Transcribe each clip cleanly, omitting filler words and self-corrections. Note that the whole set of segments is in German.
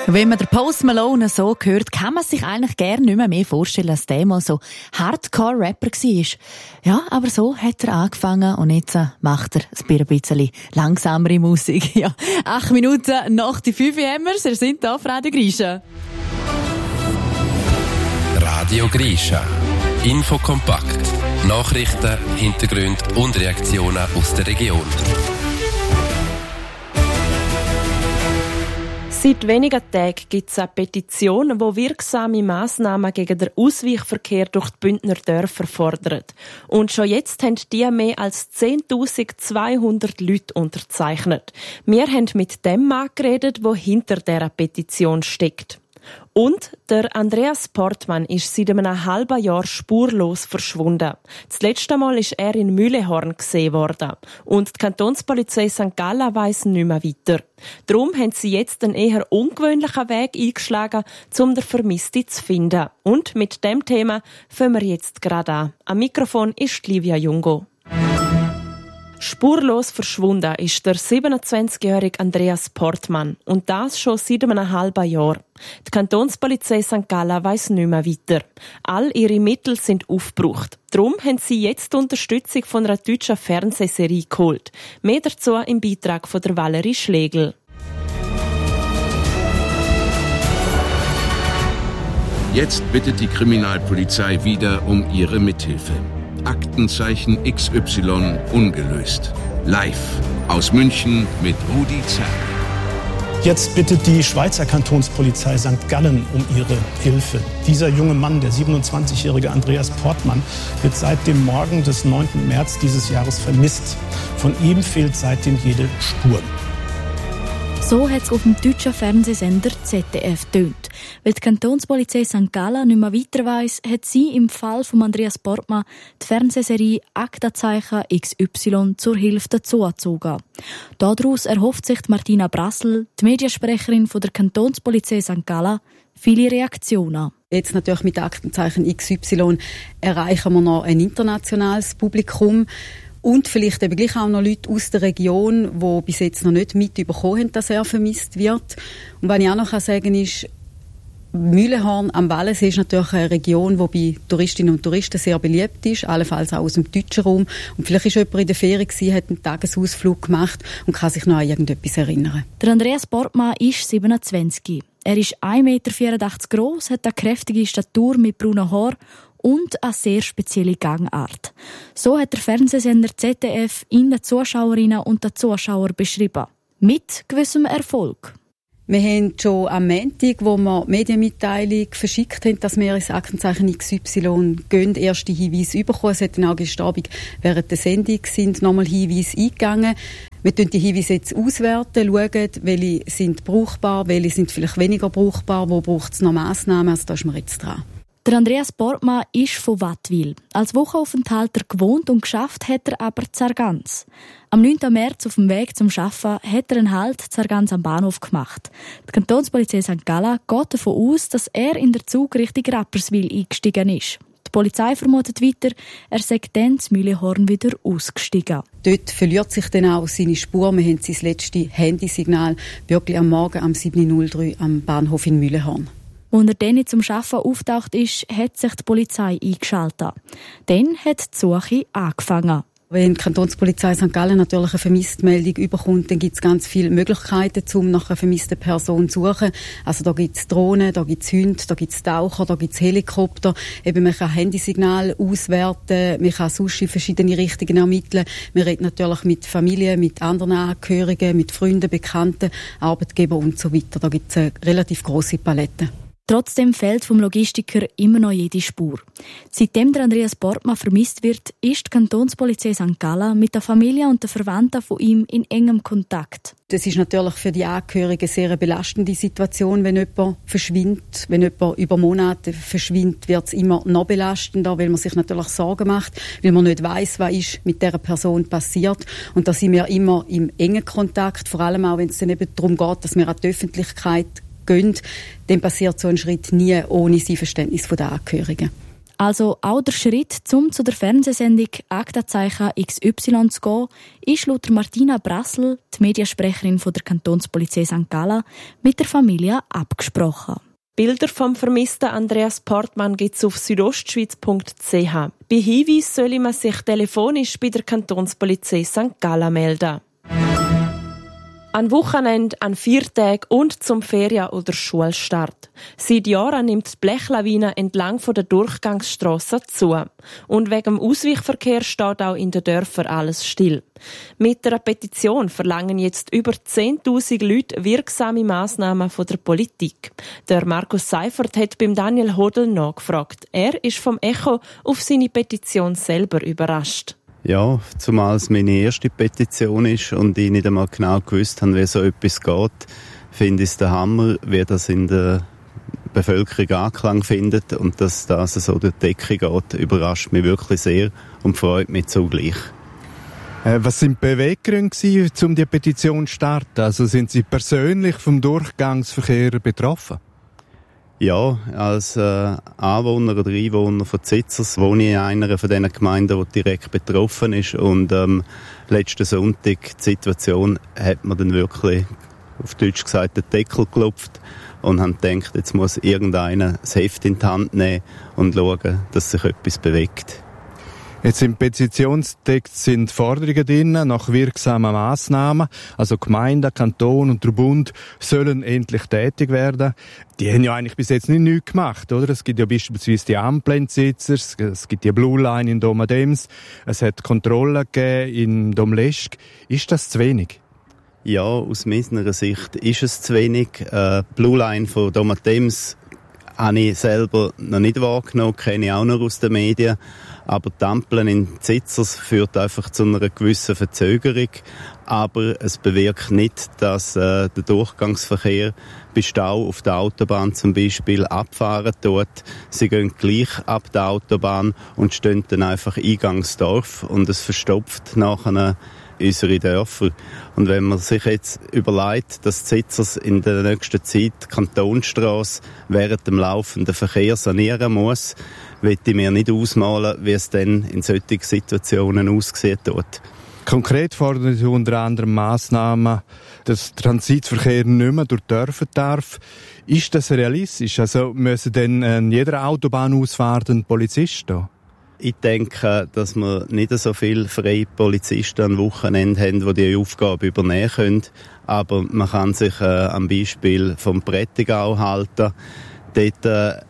Wenn man den Post Malone so hört, kann man sich eigentlich gerne nicht mehr vorstellen, dass der mal so Hardcore-Rapper war. Ja, aber so hat er angefangen und jetzt macht er ein bisschen langsamere Musik. Ja, 8 Minuten nach die 5 haben wir. Wir sind hier auf Radio Grisha. Radio Grisha. Infokompakt. Nachrichten, Hintergründe und Reaktionen aus der Region. Seit wenigen Tagen gibt es eine Petition, die wirksame Massnahmen gegen den Ausweichverkehr durch die Bündner Dörfer fordert. Und schon jetzt haben die mehr als 10.200 Leute unterzeichnet. Wir haben mit dem Mann geredet, der hinter dieser Petition steckt. Und der Andreas Portmann ist seit einem halben Jahr spurlos verschwunden. Das letzte Mal ist er in Mühlehorn gesehen worden. Und die Kantonspolizei St. Gallen weiss nicht mehr weiter. Darum haben sie jetzt einen eher ungewöhnlichen Weg eingeschlagen, um den Vermissten zu finden. Und mit dem Thema fangen wir jetzt gerade an. Am Mikrofon ist Livia Jungo. Spurlos verschwunden ist der 27-jährige Andreas Portmann. Und das schon seit einem halben Jahr. Die Kantonspolizei St. Gallen weiss nicht mehr weiter. All ihre Mittel sind aufgebraucht. Darum haben sie jetzt die Unterstützung von einer deutschen Fernsehserie geholt. Mehr dazu im Beitrag von der Valerie Schlegel. Jetzt bittet die Kriminalpolizei wieder um ihre Mithilfe. Aktenzeichen XY ungelöst. Live aus München mit Rudi Zerr. Jetzt bittet die Schweizer Kantonspolizei St. Gallen um ihre Hilfe. Dieser junge Mann, der 27-jährige Andreas Portmann, wird seit dem Morgen des 9. März dieses Jahres vermisst. Von ihm fehlt seitdem jede Spur. So hat es auf dem deutschen Fernsehsender ZDF tönt. Weil die Kantonspolizei St. Gallen nicht mehr weiter weiss, hat sie im Fall von Andreas Portmann die Fernsehserie Aktenzeichen XY zur Hilfe dazugezogen. Daraus erhofft sich Martina Brassel, die Mediensprecherin von der Kantonspolizei St. Gallen, viele Reaktionen. Jetzt natürlich mit Aktenzeichen XY erreichen wir noch ein internationales Publikum. Und vielleicht eben gleich auch noch Leute aus der Region, die bis jetzt noch nicht mitbekommen haben, dass er vermisst wird. Und was ich auch noch sagen kann, ist, Mühlehorn am Wallensee ist natürlich eine Region, die bei Touristinnen und Touristen sehr beliebt ist, allenfalls auch aus dem deutschen Raum. Und vielleicht ist jemand in der Ferien gewesen, hat einen Tagesausflug gemacht und kann sich noch an irgendetwas erinnern. Der Andreas Portmann ist 27. Er ist 1,84 Meter gross, hat eine kräftige Statur mit braunen Haaren und eine sehr spezielle Gangart. So hat der Fernsehsender ZDF ihn den Zuschauerinnen und den Zuschauern beschrieben. Mit gewissem Erfolg. Wir haben schon am Montag, wo wir die Medienmitteilung verschickt haben, dass wir ins Aktenzeichen XY gehen, erste Hinweise bekommen. Es hat dann auch gestern Abend während der Sendung sind nochmal Hinweise eingegangen. Wir schauen die Hinweise jetzt auswerten, schauen, welche sind brauchbar, welche sind vielleicht weniger brauchbar, wo braucht es noch Massnahmen. Also da ist man jetzt dran. Der Andreas Portmann ist von Wattwil. Als Wochenaufenthalter gewohnt und geschafft hat er aber Zargans. Am 9. März auf dem Weg zum Arbeiten hat er einen Halt Zargans am Bahnhof gemacht. Die Kantonspolizei St. Gallen geht davon aus, dass er in der Zug Richtung Rapperswil eingestiegen ist. Die Polizei vermutet weiter, er sei dann in Mühlehorn wieder ausgestiegen. Dort verliert sich dann auch seine Spur. Wir haben sein letztes Handysignal wirklich am Morgen am 7.03 Uhr am Bahnhof in Mühlehorn. Als er dann zum Arbeiten auftaucht ist, hat sich die Polizei eingeschaltet. Dann hat die Suche angefangen. Wenn die Kantonspolizei St. Gallen natürlich eine Vermisstmeldung überkommt, dann gibt es ganz viele Möglichkeiten, um nach einer vermissten Person zu suchen. Also da gibt es Drohnen, da gibt es Hunde, da gibt es Taucher, da gibt es Helikopter. Eben, man kann Handysignale auswerten, man kann sonst in verschiedene Richtungen ermitteln. Man redet natürlich mit Familien, mit anderen Angehörigen, mit Freunden, Bekannten, Arbeitgebern und so weiter. Da gibt es eine relativ grosse Palette. Trotzdem fehlt vom Logistiker immer noch jede Spur. Seitdem der Andreas Portmann vermisst wird, ist die Kantonspolizei St. Gallen mit der Familie und den Verwandten von ihm in engem Kontakt. Das ist natürlich für die Angehörigen sehr eine belastende Situation, wenn jemand verschwindet. Wenn jemand über Monate verschwindet, wird es immer noch belastender, weil man sich natürlich Sorgen macht, weil man nicht weiss, was ist mit dieser Person passiert. Und da sind wir immer im engen Kontakt, vor allem auch, wenn es dann eben darum geht, dass wir an die Öffentlichkeit gehen, dann passiert so ein Schritt nie ohne das Verständnis der Angehörigen. Also auch der Schritt, um zu der Fernsehsendung Aktenzeichen XY zu gehen, ist laut Martina Brassel, die Mediensprecherin von der Kantonspolizei St. Gallen, mit der Familie abgesprochen. Bilder vom vermissten Andreas Portmann gibt es auf südostschweiz.ch. Bei Hinweis soll man sich telefonisch bei der Kantonspolizei St. Gallen melden. An Wochenende, an Feiertagen und zum Ferien- oder Schulstart. Seit Jahren nimmt die Blechlawine entlang der Durchgangsstrassen zu. Und wegen dem Ausweichverkehr steht auch in den Dörfern alles still. Mit einer Petition verlangen jetzt über 10.000 Leute wirksame Massnahmen von der Politik. Der Markus Seifert hat beim Daniel Hodel nachgefragt. Er ist vom Echo auf seine Petition selber überrascht. Ja, zumal es meine erste Petition ist und ich nicht einmal genau gewusst habe, wie so etwas geht, finde ich es der Hammer, wie das in der Bevölkerung Anklang findet und dass das so durch die Decke geht, überrascht mich wirklich sehr und freut mich zugleich. Was sind die Beweggründe, um die Petition zu starten? Also sind Sie persönlich vom Durchgangsverkehr betroffen? Ja, als Anwohner oder Einwohner von Zitzers wohne ich in einer von diesen Gemeinden, die direkt betroffen ist. Und letzten Sonntag, die Situation, hat man dann wirklich, auf Deutsch gesagt, den Deckel geklopft und haben gedacht, jetzt muss irgendeiner das Heft in die Hand nehmen und schauen, dass sich etwas bewegt. Jetzt im Petitionstext sind Forderungen drin nach wirksamen Massnahmen. Also Gemeinden, Kanton und der Bund sollen endlich tätig werden. Die haben ja eigentlich bis jetzt nichts gemacht, oder? Es gibt ja beispielsweise die Ampeln in Zitzers, es gibt die Blue Line in Domadems, es hat Kontrollen gegeben in Domleschg. Ist das zu wenig? Ja, aus meiner Sicht ist es zu wenig. Blue Line von Domadems habe ich selber noch nicht wahrgenommen, kenne ich auch noch aus den Medien. Aber die Ampeln in Zitzers führt einfach zu einer gewissen Verzögerung. Aber es bewirkt nicht, dass der Durchgangsverkehr bei Stau auf der Autobahn zum Beispiel abfahren tut. Sie gehen gleich ab der Autobahn und stehen dann einfach eingangs Dorf und es verstopft nachher unsere Dörfer. Und wenn man sich jetzt überlegt, dass Zitzers in der nächsten Zeit die Kantonsstrasse während dem laufenden Verkehr sanieren muss, will ich mir nicht ausmalen, wie es dann in solchen Situationen aussieht dort. Konkret fordern Sie unter anderem Massnahmen, dass der Transitverkehr nicht mehr durch Dörfer darf. Ist das realistisch? Also müssen dann an jeder Autobahnausfahrt ein Polizist da? Ich denke, dass wir nicht so viele freie Polizisten am Wochenende haben, die diese Aufgabe übernehmen können. Aber man kann sich am Beispiel vom Prättigau halten. Dort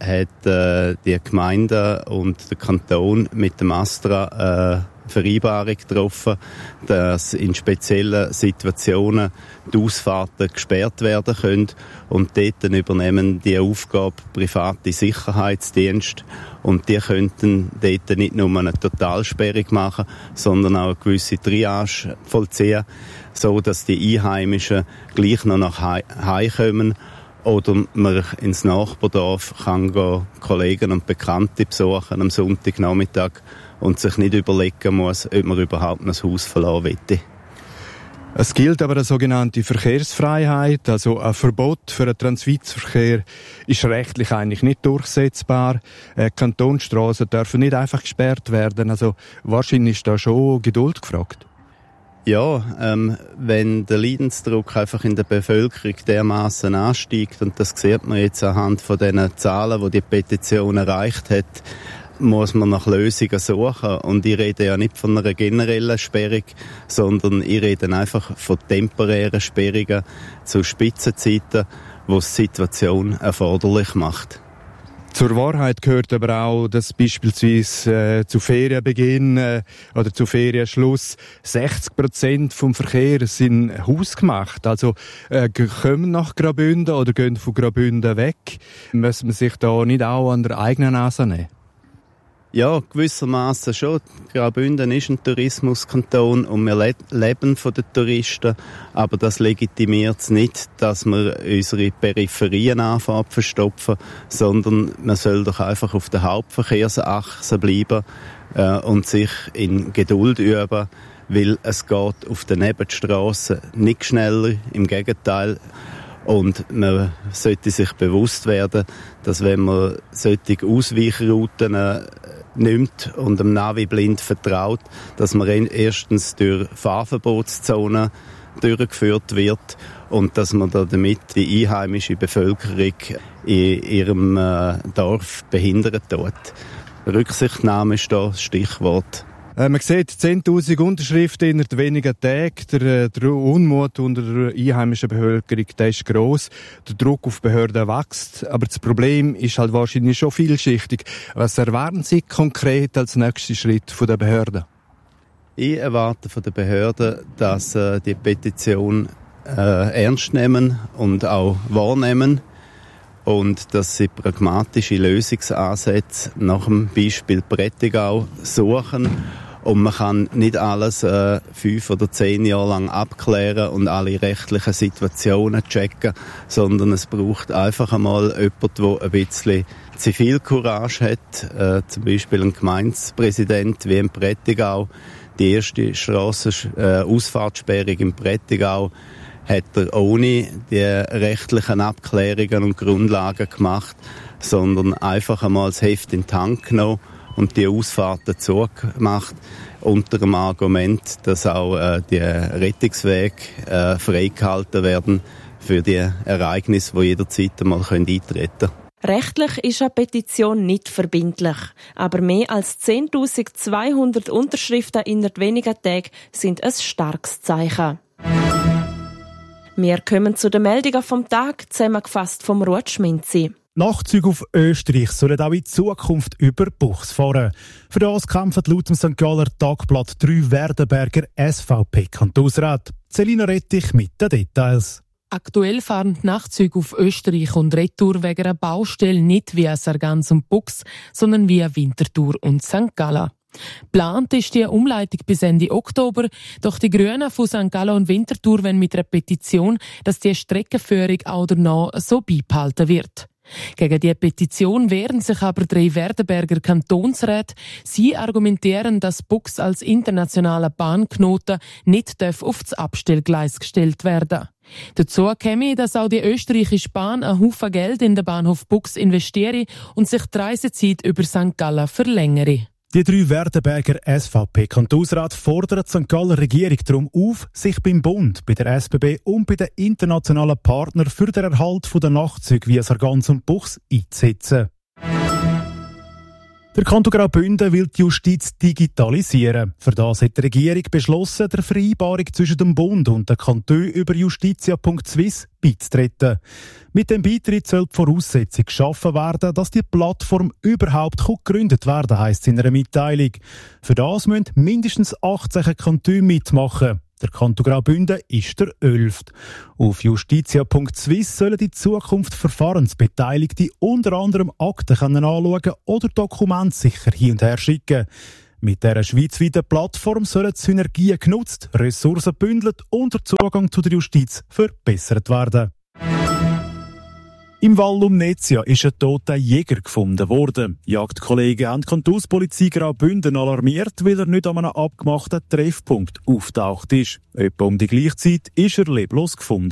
hat die Gemeinde und der Kanton mit dem Astra Vereinbarung getroffen, dass in speziellen Situationen die Ausfahrten gesperrt werden können. Und dort übernehmen die Aufgabe private Sicherheitsdienste. Und die könnten dort nicht nur eine Totalsperrung machen, sondern auch eine gewisse Triage vollziehen, so dass die Einheimischen gleich noch nach Hause kommen. Oder man ins Nachbardorf kann gehen, Kollegen und Bekannte besuchen am Sonntagnachmittag und sich nicht überlegen muss, ob man überhaupt noch das Haus verlassen will. Es gilt aber eine sogenannte Verkehrsfreiheit, also ein Verbot für den Transitverkehr ist rechtlich eigentlich nicht durchsetzbar. Kantonsstrassen dürfen nicht einfach gesperrt werden, also wahrscheinlich ist da schon Geduld gefragt. Ja, wenn der Leidensdruck einfach in der Bevölkerung dermaßen ansteigt, und das sieht man jetzt anhand von den Zahlen, die die Petition erreicht hat, muss man nach Lösungen suchen. Und ich rede ja nicht von einer generellen Sperrung, sondern ich rede einfach von temporären Sperrungen zu Spitzenzeiten, wo es die Situation erforderlich macht. Zur Wahrheit gehört aber auch, dass beispielsweise zu Ferienbeginn oder zu Ferienschluss 60% vom Verkehr sind hausgemacht. Also kommen nach Graubünden oder gehen von Graubünden weg. Muss man sich da nicht auch an der eigenen Nase nehmen? Ja, gewissermaßen schon. Graubünden ist ein Tourismuskanton und wir leben von den Touristen. Aber das legitimiert es nicht, dass wir unsere Peripherien anfangen zu verstopfen, sondern man soll doch einfach auf der Hauptverkehrsachse bleiben und sich in Geduld üben, weil es geht auf den Nebenstrassen nicht schneller, im Gegenteil. Und man sollte sich bewusst werden, dass wenn man solche Ausweichrouten nimmt und dem Navi blind vertraut, dass man erstens durch Fahrverbotszonen durchgeführt wird und dass man damit die einheimische Bevölkerung in ihrem Dorf behindern tut. Rücksichtnahme ist da das Stichwort. Man sieht 10'000 Unterschriften innerhalb weniger Tage. Der Unmut unter der einheimischen Bevölkerung, der ist gross. Der Druck auf Behörden wächst. Aber das Problem ist halt wahrscheinlich schon vielschichtig. Was erwarten Sie konkret als nächsten Schritt von den Behörden? Ich erwarte von den Behörden, dass die Petition ernst nehmen und auch wahrnehmen. Und dass sie pragmatische Lösungsansätze nach dem Beispiel Prättigau suchen. Und man kann nicht alles 5 oder 10 Jahre lang abklären und alle rechtlichen Situationen checken, sondern es braucht einfach einmal jemanden, der ein bisschen Zivilcourage hat. Zum Beispiel ein Gemeindepräsident wie im Prättigau. Die erste Ausfahrtssperrung im Prättigau hat er ohne die rechtlichen Abklärungen und Grundlagen gemacht, sondern einfach einmal das Heft in die Hand genommen und die Ausfahrten zugemacht, unter dem Argument, dass auch die Rettungswege freigehalten werden für die Ereignisse, die jederzeit einmal eintreten können. Rechtlich ist eine Petition nicht verbindlich, aber mehr als 10'200 Unterschriften innerhalb weniger Tage sind ein starkes Zeichen. Wir kommen zu den Meldungen vom Tag, zusammengefasst vom Ruud Schminzi. Nachtzüge auf Österreich sollen auch in Zukunft über Buchs fahren. Für das kämpfen laut dem St. Galler Tagblatt 3 Werdenberger SVP-Kantonsräte. Selina Rettich mit den Details. Aktuell fahren die Nachtzüge auf Österreich und Retour wegen einer Baustelle nicht via Sargans und Buchs, sondern via Winterthur und St. Gallen. Geplant ist die Umleitung bis Ende Oktober, doch die Grünen von St. Gallen und Winterthur wollen mit einer Petition, dass die Streckenführung auch danach so beibehalten wird. Gegen die Petition wehren sich aber 3 Werdenberger Kantonsräte. Sie argumentieren, dass Buchs als internationaler Bahnknoten nicht auf das Abstellgleis gestellt werden. Dazu käme, dass auch die österreichische Bahn einen Haufen Geld in den Bahnhof Buchs investiere und sich die Reisezeit über St. Gallen verlängere. Die 3 Werdenberger SVP-Kantonsräte fordern die St. Galler Regierung darum auf, sich beim Bund, bei der SBB und bei den internationalen Partnern für den Erhalt der Nachtzüge via Sargans und Buchs einzusetzen. Der Kanton Graubünden will die Justiz digitalisieren. Für das hat die Regierung beschlossen, der Vereinbarung zwischen dem Bund und den Kantonen über justitia.swiss beizutreten. Mit dem Beitritt soll die Voraussetzung geschaffen werden, dass die Plattform überhaupt gegründet werden, heisst es in einer Mitteilung. Für das müssen mindestens 18 Kantone mitmachen. Der Kanton Graubünden ist der 11. Auf justitia.swiss sollen in Zukunft Verfahrensbeteiligte unter anderem Akten anschauen oder Dokumente sicher hin und her schicken. Mit dieser schweizweiten Plattform sollen Synergien genutzt, Ressourcen gebündelt und der Zugang zu der Justiz verbessert werden. Im Val Lumnezia ist ein toter Jäger gefunden worden. Jagdkollegen haben die Kantonspolizei Graubünden alarmiert, weil er nicht an einem abgemachten Treffpunkt auftaucht ist. Etwa um die gleiche Zeit ist er leblos gefunden